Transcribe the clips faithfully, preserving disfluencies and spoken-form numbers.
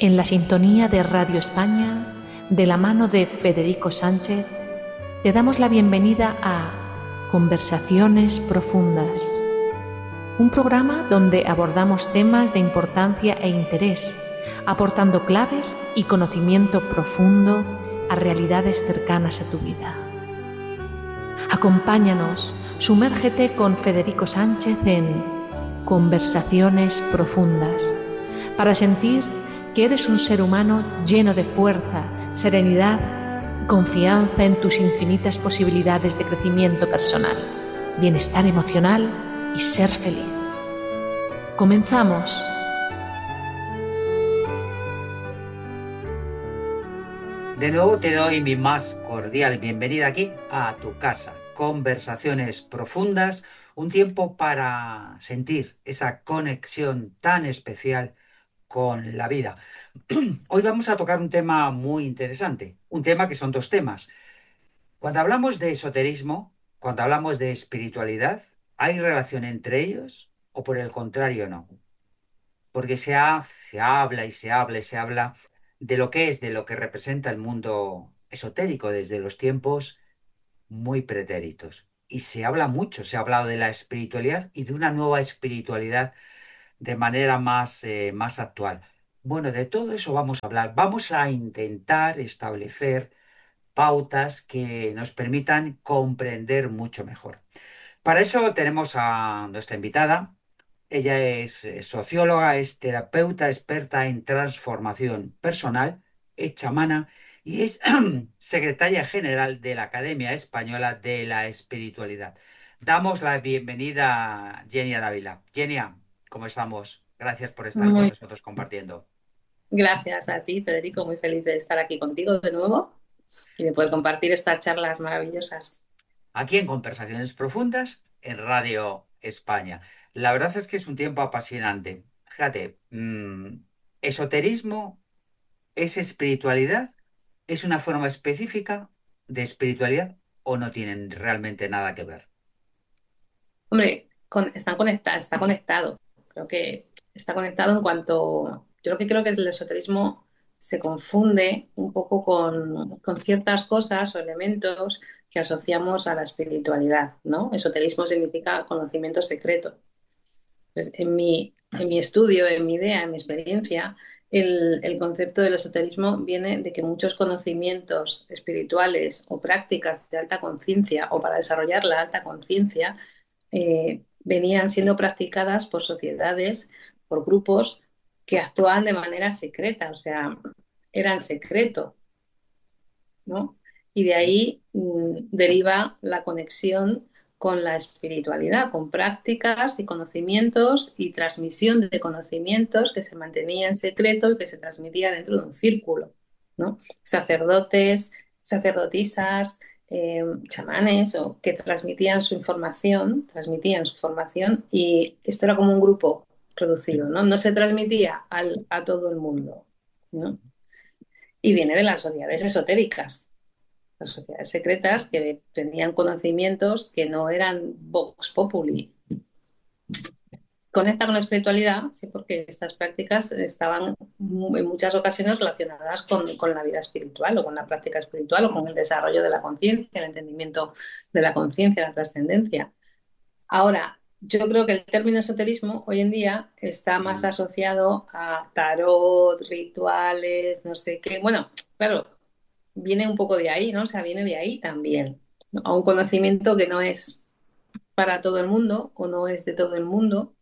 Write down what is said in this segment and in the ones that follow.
En la sintonía de Radio España, de la mano de Federico Sánchez, te damos la bienvenida a Conversaciones Profundas, un programa donde abordamos temas de importancia e interés, aportando claves y conocimiento profundo a realidades cercanas a tu vida. Acompáñanos, sumérgete con Federico Sánchez en Conversaciones Profundas, para sentir que eres un ser humano lleno de fuerza, serenidad, confianza en tus infinitas posibilidades de crecimiento personal, bienestar emocional y ser feliz. Comenzamos. De nuevo te doy mi más cordial bienvenida aquí a tu casa. Conversaciones profundas, un tiempo para sentir esa conexión tan especial con la vida. Hoy vamos a tocar un tema muy interesante, un tema que son dos temas. Cuando hablamos de esoterismo, cuando hablamos de espiritualidad, ¿hay relación entre ellos o por el contrario no? Porque se, ha- se habla y se habla y se habla de lo que es, de lo que representa el mundo esotérico desde los tiempos muy pretéritos. Y se habla mucho, se ha hablado de la espiritualidad y de una nueva espiritualidad de manera más, eh, más actual. Bueno, de todo eso vamos a hablar. Vamos a intentar establecer pautas que nos permitan comprender mucho mejor. Para eso tenemos a nuestra invitada. Ella es eh, socióloga, es terapeuta experta en transformación personal, es chamana y es secretaria general de la Academia Española de la Espiritualidad. Damos la bienvenida a Genia Dávila. Genia, ¿cómo estamos? Gracias por estar con Muy nosotros compartiendo. gracias a ti, Federico. Muy feliz de estar aquí contigo de nuevo y de poder compartir estas charlas maravillosas. Aquí en Conversaciones Profundas, en Radio España. La verdad es que es un tiempo apasionante. Fíjate, mm, esoterismo ¿es espiritualidad? ¿Es una forma específica de espiritualidad o no tienen realmente nada que ver? Hombre, con- están conecta- está conectado. Creo que está conectado en cuanto... Yo lo que creo que es el esoterismo se confunde un poco con, con ciertas cosas o elementos que asociamos a la espiritualidad, ¿no? Esoterismo significa conocimiento secreto. Pues en mi, en mi estudio, en mi idea, en mi experiencia, el, el concepto del esoterismo viene de que muchos conocimientos espirituales o prácticas de alta conciencia o para desarrollar la alta conciencia eh, venían siendo practicadas por sociedades, por grupos que actuaban de manera secreta, o sea, eran secreto, ¿no? Y de ahí mm, deriva la conexión con la espiritualidad, con prácticas y conocimientos y transmisión de conocimientos que se mantenía en secreto y que se transmitía dentro de un círculo, ¿no? Sacerdotes, sacerdotisas, eh, chamanes o que transmitían su información, transmitían su formación y esto era como un grupo reducido, ¿no? No se transmitía al, a todo el mundo, ¿no? Y viene de las sociedades esotéricas, las sociedades secretas que tenían conocimientos que no eran vox populi. Conecta con la espiritualidad, sí, porque estas prácticas estaban en muchas ocasiones relacionadas con, con la vida espiritual o con la práctica espiritual o con el desarrollo de la conciencia, el entendimiento de la conciencia, la trascendencia. Ahora, yo creo que el término esoterismo hoy en día está más Mm. asociado a tarot, rituales, no sé qué. Bueno, claro, viene un poco de ahí, ¿no? O sea, viene de ahí también, ¿no? A un conocimiento que no es para todo el mundo o no es de todo el mundo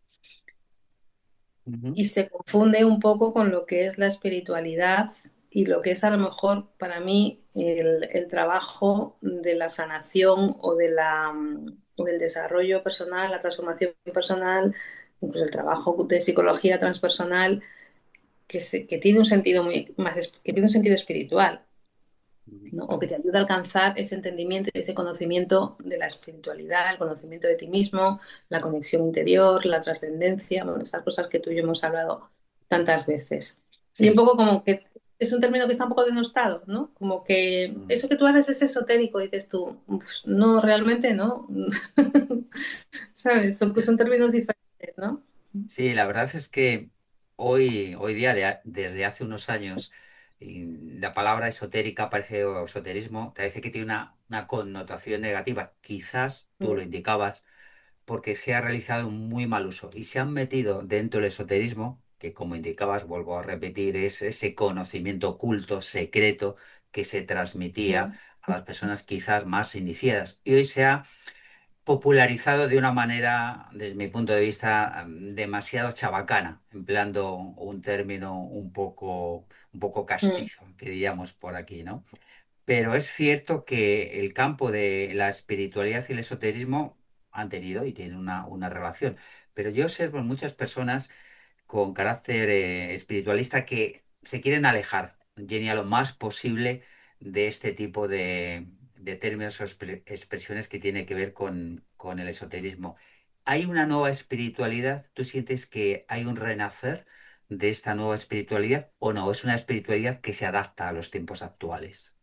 Ujú. y se confunde un poco con lo que es la espiritualidad y lo que es a lo mejor para mí el, el trabajo de la sanación o, de la, o del desarrollo personal, la transformación personal, incluso el trabajo de psicología transpersonal que, se, que tiene un sentido muy más que tiene un sentido espiritual, Ujú. ¿no? O que te ayuda a alcanzar ese entendimiento, ese conocimiento de la espiritualidad, el conocimiento de ti mismo, la conexión interior, la trascendencia, bueno, estas cosas que tú y yo hemos hablado tantas veces. Y un Sí. poco como que es un término que está un poco denostado, ¿no? Como que Mm. eso que tú haces es esotérico, dices tú, pues, no, realmente no. ¿Sabes? Son, son términos diferentes, ¿no? Sí, la verdad es que hoy, hoy día, de a- desde hace unos años, y la palabra esotérica parece, o esoterismo, parece que tiene una, una connotación negativa. Quizás tú lo Mm, indicabas porque se ha realizado un muy mal uso y se han metido dentro del esoterismo, que como indicabas, vuelvo a repetir, es ese conocimiento oculto, secreto, que se transmitía mm, a las personas quizás más iniciadas. Y hoy se ha popularizado de una manera, desde mi punto de vista, mm, demasiado chabacana, empleando un término un poco, un poco mm, castizo, que diríamos por aquí, ¿no? Pero es cierto que el campo de la espiritualidad y el esoterismo han tenido y tienen una, una relación. Pero yo observo en muchas personas con carácter eh, espiritualista que se quieren alejar, Jenny, a lo más posible de este tipo de, de términos o expre- expresiones que tiene que ver con, con el esoterismo. ¿Hay una nueva espiritualidad? ¿Tú sientes que hay un renacer de esta nueva espiritualidad o no? ¿Es una espiritualidad que se adapta a los tiempos actuales?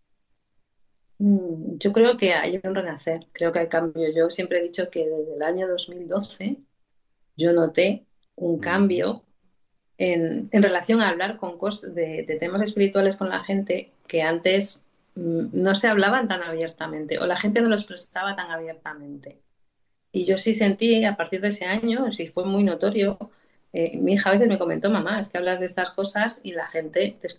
mm. Yo creo que hay un renacer, creo que hay cambio. Yo siempre he dicho que desde el año dos mil doce yo noté un Ujú, cambio en, en relación a hablar con cos- de, de temas espirituales con la gente que antes mm, no se hablaban tan abiertamente o la gente no lo expresaba tan abiertamente. Y yo sí sentí a partir de ese año, sí fue muy notorio. Eh, mi hija a veces me comentó, mamá, es que hablas de estas cosas y la gente te,